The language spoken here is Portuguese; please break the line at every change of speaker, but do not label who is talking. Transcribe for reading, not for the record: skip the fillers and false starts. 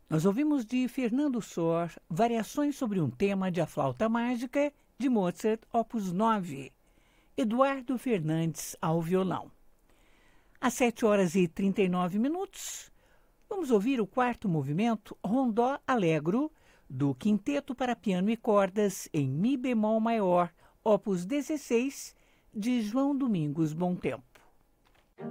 Nós ouvimos de Fernando Sor variações sobre um tema de A Flauta Mágica de Mozart, opus 9. Eduardo Fernandes ao violão. Às 7h39, vamos ouvir o quarto movimento Rondó Allegro, do Quinteto para Piano e Cordas em Mi bemol maior, opus 16, de João Domingos Bom Tempo.